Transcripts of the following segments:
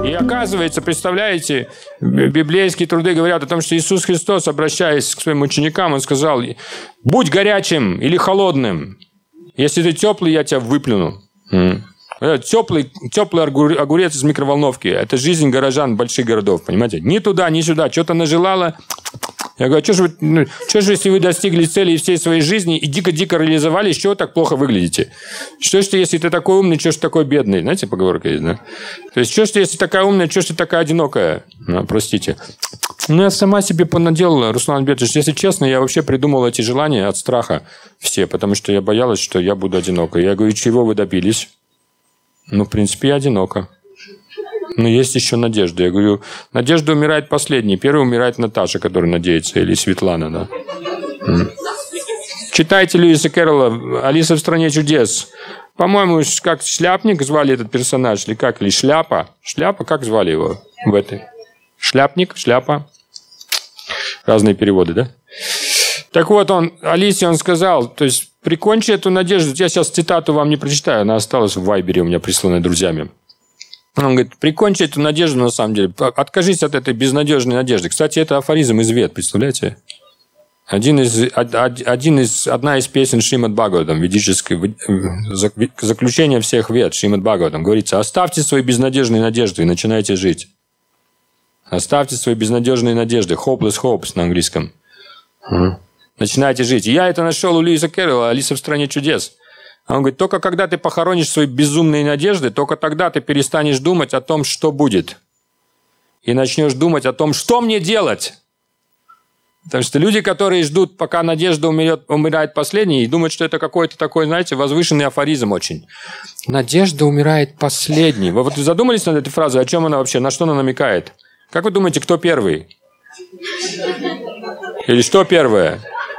И оказывается, представляете, библейские труды говорят о том, что Иисус Христос, обращаясь к своим ученикам, Он сказал: «Будь горячим или холодным. Если ты теплый, я тебя выплюну». Теплый огурец из микроволновки – это жизнь горожан больших городов, понимаете? Ни туда, ни сюда. Что-то нажелало. Я говорю: что же, если вы достигли цели всей своей жизни и дико-дико реализовались, чего вы так плохо выглядите? Что ж ты, если ты такой умный, что ж ты такой бедный? Знаете, поговорка есть, да? То есть, что ж ты, если такая умная, что ж ты такая одинокая? Простите. Я сама себе понаделала, Руслан Альбертович. Если честно, я вообще придумал эти желания от страха все, потому что я боялась, что я буду одинокой. Я говорю: чего вы добились? В принципе, я одинока. Но есть еще надежда. Я говорю: надежда умирает последней. Первой умирает Наташа, которая надеется. Или Светлана, да. Читайте Льюиса Кэрролла «Алиса в стране чудес». По-моему, как Шляпник звали этот персонаж. Или как? Или Шляпа. Шляпа, как звали его в этой? Шляпник, Шляпа. Разные переводы, да? Так вот, Алисе он сказал, то есть, прикончи эту надежду. Я сейчас цитату вам не прочитаю, она осталась в Вайбере у меня присланной друзьями. Он говорит: прикончи эту надежду на самом деле. Откажись от этой безнадежной надежды. Кстати, это афоризм из Вед, представляете? Одна из песен Шримад Бхагаватам, ведическое заключение всех Вед, Шримад Бхагаватам, говорится: оставьте свои безнадежные надежды и начинайте жить. Оставьте свои безнадежные надежды. Hopeless hopes на английском. Начинайте жить. И я это нашел у Льюиса Кэрролла «Алиса в стране чудес». Он говорит: только когда ты похоронишь свои безумные надежды, только тогда ты перестанешь думать о том, что будет. И начнешь думать о том, что мне делать. Потому что люди, которые ждут, пока надежда умирает последней, и думают, что это какой-то такой, знаете, возвышенный афоризм очень. Надежда умирает последней. Вы вот задумались над этой фразой? О чем она вообще? На что она намекает? Как вы думаете, кто первый? Или что первое?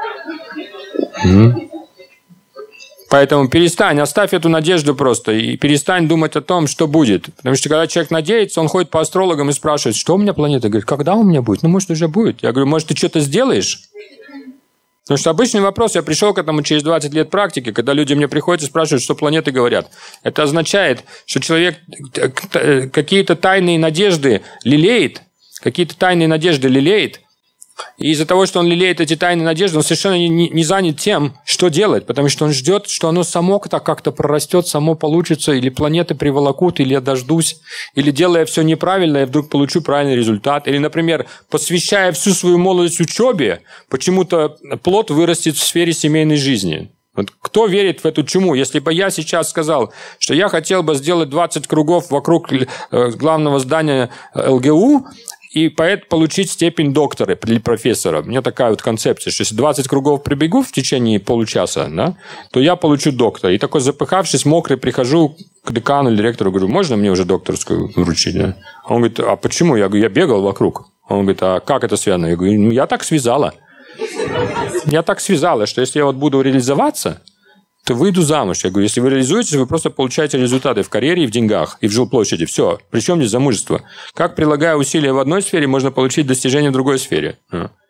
Поэтому перестань, оставь эту надежду просто и перестань думать о том, что будет. Потому что когда человек надеется, он ходит по астрологам и спрашивает: что у меня планета? Говорит: когда у меня будет? Может, уже будет. Я говорю: может, ты что-то сделаешь? Потому что обычный вопрос, я пришел к этому через 20 лет практики, когда люди мне приходят и спрашивают, что планеты говорят. Это означает, что человек какие-то тайные надежды лелеет, и из-за того, что он лелеет эти тайные надежды, он совершенно не занят тем, что делать, потому что он ждет, что оно само как-то прорастет, само получится, или планеты приволокут, или я дождусь, или делая все неправильно, я вдруг получу правильный результат, или, например, посвящая всю свою молодость учебе, почему-то плод вырастет в сфере семейной жизни. Вот кто верит в эту чуму? Если бы я сейчас сказал, что я хотел бы сделать 20 кругов вокруг главного здания ЛГУ, и получить степень доктора или профессора. У меня такая вот концепция, что если 20 кругов прибегу в течение получаса, да, то я получу доктора. И такой запыхавшись, мокрый, прихожу к декану или директору, говорю: можно мне уже докторскую вручить? Да? Он говорит: а почему? Я говорю: я бегал вокруг. Он говорит: а как это связано? Я говорю: я так связала. Я так связала, что если я вот буду реализоваться, то выйду замуж. Я говорю: если вы реализуетесь, вы просто получаете результаты в карьере, и в деньгах, и в жилплощади. Все. Причем здесь замужество? Как, прилагая усилия в одной сфере, можно получить достижение в другой сфере?